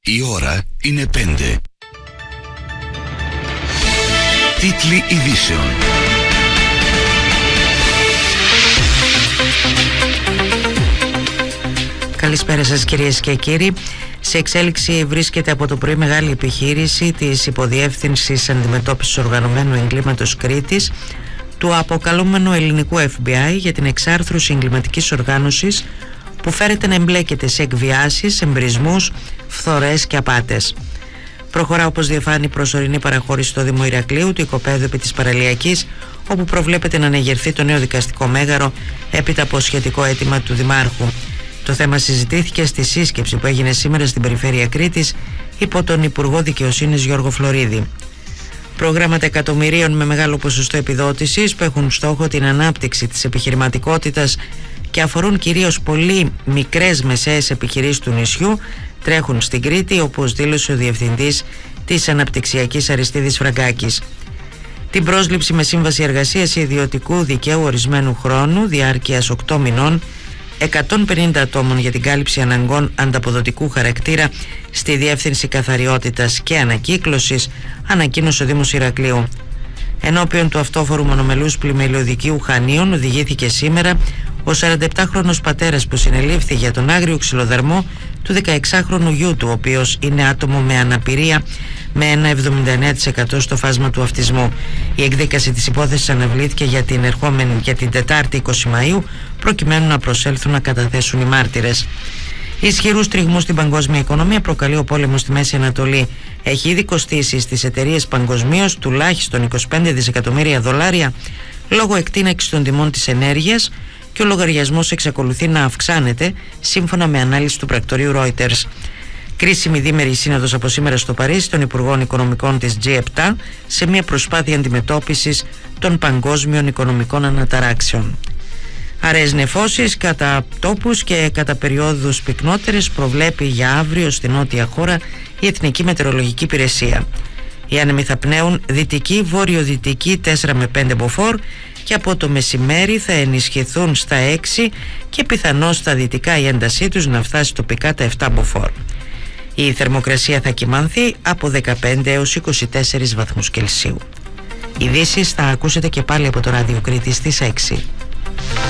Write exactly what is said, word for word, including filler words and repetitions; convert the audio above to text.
Η ώρα είναι πέντε. Τίτλοι ειδήσεων. Καλησπέρα σας κυρίες και κύριοι. Σε εξέλιξη βρίσκεται από το πρωί μεγάλη επιχείρηση της Υποδιεύθυνσης Αντιμετώπισης Οργανωμένου Εγκλήματος Κρήτης, του αποκαλούμενου ελληνικού εφ μπι άι, για την εξάρθρωση εγκληματικής οργάνωσης που φέρεται να εμπλέκεται σε εκβιάσεις, εμπρισμούς, φθορές και απάτες. Προχωρά, όπως διαφάνει, προσωρινή παραχώρηση στο Δήμο Ηρακλείου του οικοπαίδου επί της Παραλιακής, όπου προβλέπεται να ανεγερθεί το νέο δικαστικό μέγαρο έπειτα από σχετικό αίτημα του Δημάρχου. Το θέμα συζητήθηκε στη σύσκεψη που έγινε σήμερα στην περιφέρεια Κρήτης υπό τον Υπουργό Δικαιοσύνης Γιώργο Φλωρίδη. Προγράμματα εκατομμυρίων με μεγάλο ποσοστό επιδότησης που έχουν στόχο την ανάπτυξη της επιχειρηματικότητας και αφορούν κυρίως πολύ μικρές μεσαίες επιχειρήσεις του νησιού τρέχουν στην Κρήτη, όπως δήλωσε ο Διευθυντής της Αναπτυξιακής Αριστίδης Φραγκάκης. Την πρόσληψη με σύμβαση εργασίας ιδιωτικού δικαίου ορισμένου χρόνου διάρκειας οκτώ μηνών εκατόν πενήντα ατόμων για την κάλυψη αναγκών ανταποδοτικού χαρακτήρα στη Διεύθυνση Καθαριότητας και Ανακύκλωσης, ανακοίνωσε ο Δήμος Ηρακλείου. Ενώπιον του αυτόφορου μονομελούς πλημελιωδικίου Χανίων οδηγήθηκε σήμερα ο σαρανταεπτάχρονος πατέρας που συνελήφθη για τον άγριο ξυλοδαρμό του δεκαεξάχρονου γιού του, ο οποίος είναι άτομο με αναπηρία με ένα εβδομήντα εννέα τοις εκατό στο φάσμα του αυτισμού. Η εκδίκαση της υπόθεσης αναβλήθηκε για την ερχόμενη για την Τετάρτη είκοσι Μαΐου, προκειμένου να προσέλθουν να καταθέσουν οι μάρτυρες. Ισχυρούς τριγμούς στην παγκόσμια οικονομία προκαλεί ο πόλεμος στη Μέση Ανατολή. Έχει ήδη κοστίσει στις εταιρείες παγκοσμίως τουλάχιστον είκοσι πέντε δισεκατομμύρια δολάρια λόγω εκτείναξης των τιμών της ενέργειας, και ο λογαριασμός εξακολουθεί να αυξάνεται, σύμφωνα με ανάλυση του πρακτορείου Reuters. Κρίσιμη δίμερη σύνοδος από σήμερα στο Παρίσι των Υπουργών Οικονομικών της τζι επτά σε μια προσπάθεια αντιμετώπισης των παγκόσμιων οικονομικών αναταράξεων. Αραιές νεφώσεις κατά τόπους και κατά περιόδους πυκνότερες προβλέπει για αύριο στην νότια χώρα η Εθνική Μετεωρολογική Υπηρεσία. Οι άνεμοι θα πνέουν δυτική, βόρειο-δυτική τέσσερα με πέντε μποφόρ και από το μεσημέρι θα ενισχυθούν στα έξι και πιθανώς στα δυτικά η έντασή τους να φτάσει τοπικά τα επτά μποφόρ. Η θερμοκρασία θα κυμάνθει από δεκαπέντε έως είκοσι τέσσερις βαθμούς Κελσίου. Ειδήσεις θα ακούσετε και πάλι από το Ράδιο Κρήτης στις έξι.